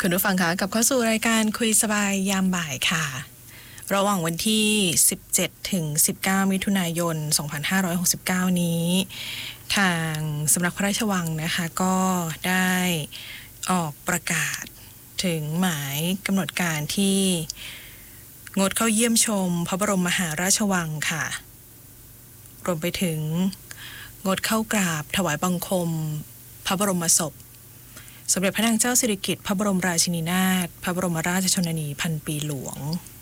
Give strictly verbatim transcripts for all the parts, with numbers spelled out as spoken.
คุณผู้ฟังคะกลับเข้าสู่รายการคุยสบายยามบ่ายค่ะระหว่างวันที่สิบเจ็ดถึงสิบเก้ามิถุนายนสองพันห้าร้อยหกสิบเก้านี้ทางสำนักพระราชวังนะคะก็ได้ออกประกาศถึงหมายกำหนดการที่งดเข้าเยี่ยมชมพระบรมมหาราชวังค่ะรวมไปถึงงดเข้ากราบถวายบังคมพระบรมศพสมเด็จพระนางเจ้าสิริกิติ์พระบรมราชินีนาถพระบรมราชชนนีพันปีหลวง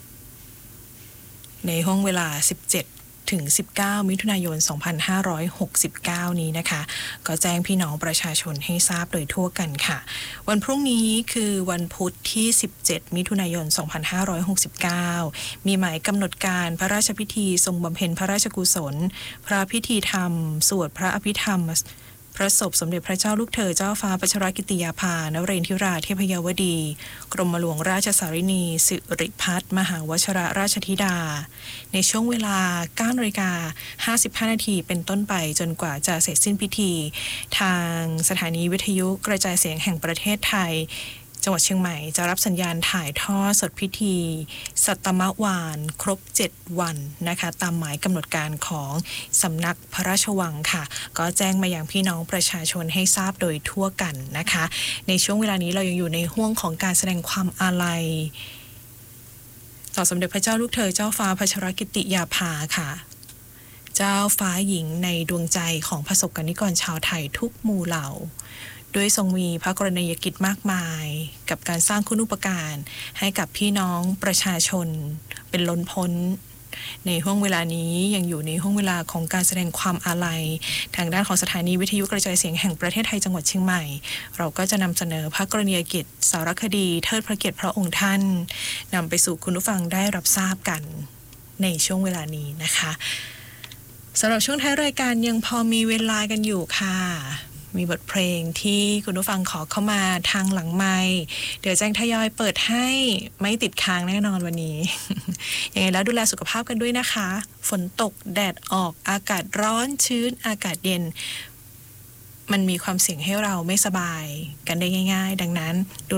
ในห้วงเวลาสิบเจ็ดถึงสิบเก้ามิถุนายนสองพันห้าร้อยหกสิบเก้านี้นะคะก็แจ้งพี่น้องประชาชนให้ทราบโดยทั่วกันค่ะวันพรุ่งนี้คือวันพุธที่สิบเจ็ดมิถุนายนสองพันห้าร้อยหกสิบเก้ามีหมายกำหนดการพระราชพิธีทรงบำเพ็ญพระราชกุศลพระพิธีธรรมสวดพระอภิธรรมพระศพสมเด็จพระเจ้าลูกเธอเจ้าฟ้าพัชรกิติยาภานเรนทิราเทพยวดีกรมหลวงราชสารินีสิริพัฒน์มหาวชิรราชธิดาในช่วงเวลา เก้านาฬิกาห้าสิบห้า นาทีเป็นต้นไปจนกว่าจะเสร็จสิ้นพิธีทางสถานีวิทยุกระจายเสียงแห่งประเทศไทยจังหวัดเชียงใหม่จะรับสัญญาณถ่ายทอดสดพิธีสัตมวานครบเจ็ดวันนะคะตามหมายกำหนดการของสำนักพระราชวังค่ะก็แจ้งมาอย่างพี่น้องประชาชนให้ทราบโดยทั่วกันนะคะในช่วงเวลานี้เรายังอยู่ในห้วงของการแสดงความอาลัยต่อสมเด็จพระเจ้าลูกเธอเจ้าฟ้าพัชรกิติยาภาค่ะเจ้าฟ้าหญิงในดวงใจของประสบกนิกรชาวไทยทุกหมู่เหล่าด้วยทรงมีพระกรณียกิจมากมายกับการสร้างคุณูปการให้กับพี่น้องประชาชนเป็นล้นพ้นในห้วงเวลานี้ยังอยู่ในห้วงเวลาของการแสดงความอาลัยทางด้านของสถานีวิทยุกระจายเสียงแห่งประเทศไทยจังหวัดเชียงใหม่เราก็จะนำเสนอพระกรณียกิจสารคดีเทิดพระเกียรติพระองค์ท่านนำไปสู่คุณผู้ฟังได้รับทราบกันในช่วงเวลานี้นะคะสำหรับช่วงท้ายรายการยังพอมีเวลากันอยู่ค่ะมีบทเพลงที่คุณผู้ฟังขอเข้ามาทางหลังไมค์เดี๋ยวแจ้งทยอยเปิดให้ไม่ติดค้างแน่นอนวันนี้ ยังไงแล้วดูแลสุขภาพกันด้วยนะคะฝนตกแดดออกอากาศร้อนชื้นอากาศเย็นมันมีความเสี่ยงให้เราไม่สบายกันได้ง่ายๆดังนั้นดู